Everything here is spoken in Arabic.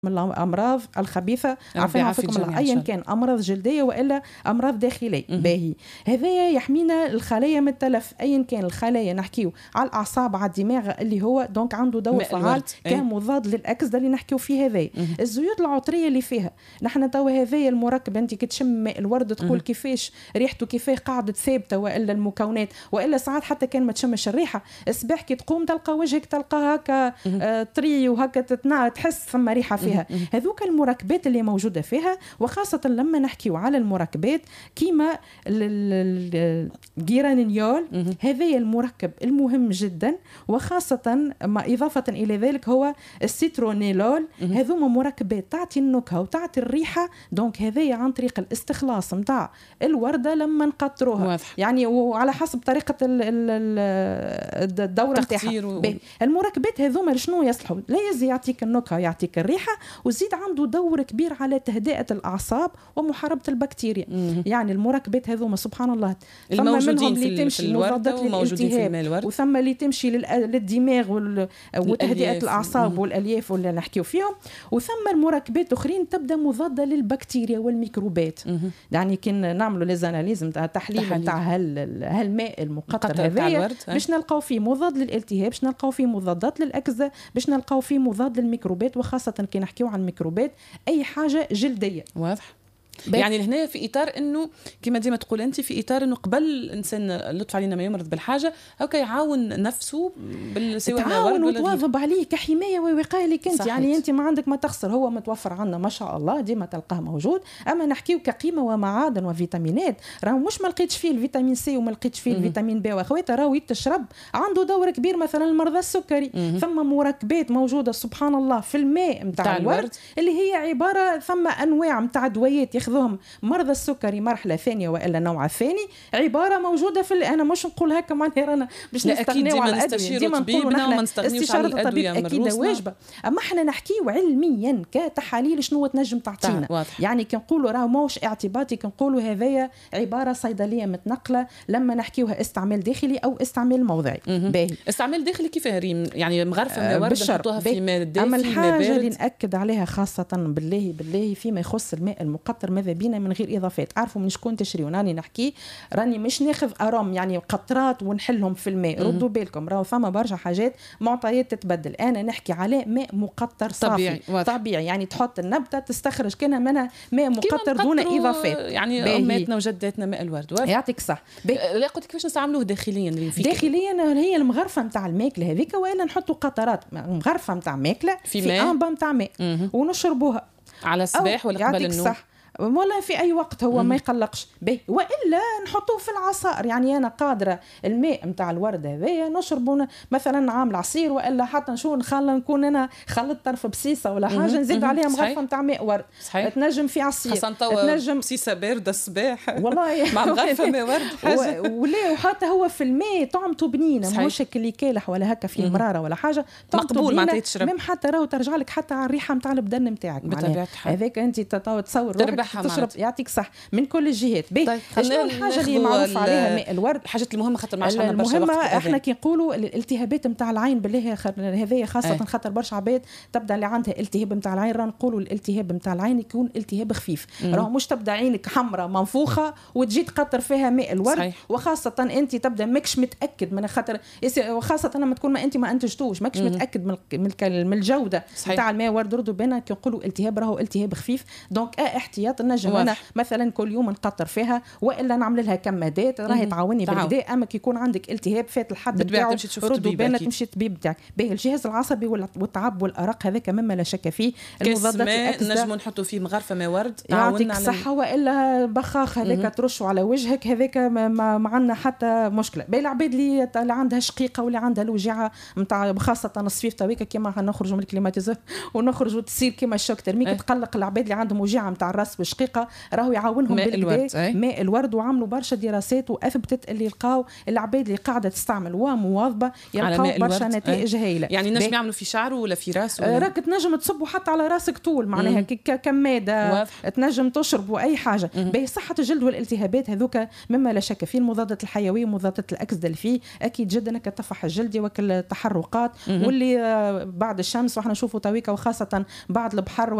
من الامراض الخبيثه عافانا وعافاكم الله، ايا كان امراض جلديه والا امراض داخليه. باهي هذايا يحمينا الخلايا من التلف، ايا كان الخلايا، نحكيو على الاعصاب على الدماغ اللي هو دونك عنده دور فعال كمضاد للاكسده اللي نحكيو فيه. هذايا الزيوت العطريه اللي فيها نحن توا هذايا المركب، انت كي تشم ماء الورد تقول كيفاش ريحته كيفاش قاعده ثابته، والا المكونات، والا ساعات حتى كان ما تشمش الريحه الصباح كي تقوم تلقى وجهك تلقى هكا طري وهكا تحس ثم ريحه فيها. هذوك المركبات اللي موجودة فيها، وخاصة لما نحكيو على المركبات كيما الجيرانيول، هذا المركب المهم جدا، وخاصة ما إضافة إلى ذلك هو السيترونيلول. هذوما مركبات تعطي النكهة وتعطي الريحة، دونك هذا عن طريق الاستخلاص متاع الوردة لما نقطروها، يعني وعلى حسب طريقة الدورة نتاعها. المركبات هذوما لشنو يصلحوا؟ لا يزي يعطيك النكهة يعطيك الريحة، وزيد عنده دور كبير على تهدئة الأعصاب ومحاربة البكتيريا. يعني المركبات هذوما سبحان الله الموجودين في الوردة وموجودين في الماء الورد، وثم اللي تمشي للدماغ وتهدئة الأعصاب والألياف اللي نحكيو فيهم، وثم المركبات أخرين تبدأ مضادة للبكتيريا والميكروبات. يعني كنا نعملوا ليزاناليز نتاع تحليل نتاع هالماء المقطر هذايا باش نلقاو فيه مضاد للالتهاب، باش نلقاو فيه مضادات للأكسدة، باش نلقاو فيه مضاد للميكروبات، وخاصة كي نحكيو عن الميكروبات أي حاجة جلدية. واضح. يعني هنا في إطار إنه كما ديما تقول أنت، في إطار إنه قبل الإنسان لطف علينا ما يمرض بالحاجة هكا يعاون نفسه بالسواء تعاون وتواظب عليه كحماية ووقاية لك أنت. يعني أنت ما عندك ما تخسر، هو متوفر عندنا ما شاء الله ديما تلقاه موجود. أما نحكيو كقيمة ومعادن وفيتامينات، راهو مش ما لقيتش فيه الفيتامين سي وما لقيتش فيه الفيتامين بي وأخواتها، راهو تشرب عنده دور كبير. مثلا المرضى السكري ثم مركبات موجودة سبحان الله في الماء متاع الورد اللي هي عبارة، ثم أنواع متاع دويات ياخذوهم مرضى السكري مرحله ثانيه والا نوع ثاني، عباره موجوده في انا مش نقول هكا معناها رانا باش نستغنيو على الادويه، ديما نقولوا نحن استشاره الطبيب اكيد واجبه. اما احنا نحكيو علميا كتحاليل شنو تنجم تعطينا. يعني كنقولوا راه موش اعتباطي، كنقولوا هذايا عباره صيدليه متنقله لما نحكيوها استعمال داخلي او استعمال موضعي. باهي استعمال داخلي كيفاه ريم؟ يعني مغرفه ما ورد نحطوها في ماء دافي. اما الحاجه اللي ناكد عليها خاصه بالله فيما يخص الماء المقطر ماذا بينا من غير اضافات. عارفوا من شكون تشريو؟ راني نحكي راني مش ناخذ ارام يعني قطرات ونحلهم في الماء. ردوا بالكم راهو ثم برشا حاجات معطيات تتبدل. انا نحكي على ماء مقطر صافي طبيعي يعني تحط النبته تستخرج كنا منها ماء مقطر دون اضافات. يعني امهاتنا وجداتنا ماء الورد يعطيك صح. لا قلت كيفاش نستعملوه داخليا؟ داخليا هي المغرفه نتاع الماكله هذيك، والا نحطوا قطرات مغرفه نتاع ماكله في انبه نتاع ماء ونشربوها على الصباح ولا قبل النوم. صح. ولا في أي وقت هو ما يقلقش به، وإلا نحطوه في العصائر. يعني أنا قادرة الماء متاع الورد هذايا نشربه مثلا عامل عصير، وإلا حتى نشوف نكون أنا خلط طرف بسيسة ولا حاجة نزيد عليها مغرفة متاع ماء ورد. تنجم في عصير، تنجم بسيسة باردة الصباح والله مع مغرفة ماء ورد ولا وحتى هو في الماء طعمته بنينة، مش اللي كالح ولا هكا فيه مرارة ولا حاجة، مقبول ما تشرب مم حتى راهو ترجع لك حتى على الريحة متاع البدن نتاعك. هذاك أنت تصور تشرب يعطيك صح من كل الجهات. طيب شنو الحاجه اللي معروف عليها ماء الورد؟ الحاجات المهمه خاطر ما عندنا برشا وقت. احنا كي نقولوا الالتهابات نتاع العين بالله هذايا خاصه خاطر برشا عباد تبدا اللي عندها التهاب نتاع العين، راه نقولوا الالتهاب نتاع العين يكون التهاب خفيف. راه مش تبدا عينك حمراء منفوخه وتجي تقطر فيها ماء الورد. وخاصه انت تبدا ماكش متاكد من خاطر، وخاصه لما تكون ما انت ما انتجتوش ماكش متاكد من الجوده نتاع الماء الورد. ردوا بينا كي نقولوا التهاب راهو التهاب خفيف، دونك احتياط نجم انا مثلا كل يوم نقطر فيها، والا نعمل لها كمادات راهي تعاوني بالبدا. اما كي يكون عندك التهاب فات الحد بتاعو ردوا بالنا تمشي الطبيب بتاعك. باهي الجهاز العصبي والتعب والارق هذاك مما لا شك فيه. المضادات الاكسده نجموا نحطوا فيه مغرفه ماء ورد يعطيك الصحه، والا بخاخ هذاك ترشه على وجهك هذاك ما عندنا حتى مشكله. باهي العباد اللي عندها شقيقه واللي عندها الوجيعه نتاع خاصه الصفيف تويكا كيما نخرجوا من الكليماتيزور ونخرجوا تصير كيما الشوك ترميك تقلق العباد اللي عندهم وجيعه نتاع الراس والشقيقه راهو يعاونهم ماء الورد، وعملوا برشا دراسات واثبتت اللي لقاو العباد اللي قاعده تستعمل ومواظبه يلقاو برشا نتائج هايله. يعني نجم يعملوا في شعره ولا في راسه؟ راك تنجم تصبوا حتى على راسك طول معناها كماده تنجم تشرب واي حاجه. باهي صحه الجلد والالتهابات هذوك مما لا شك فيه، المضادات الحيويه ومضادات الاكسده اللي فيه اكيد جدا كالطفح الجلدي وكالتحرقات واللي بعد الشمس، وحنا نشوفوا تويكا وخاصه بعد البحر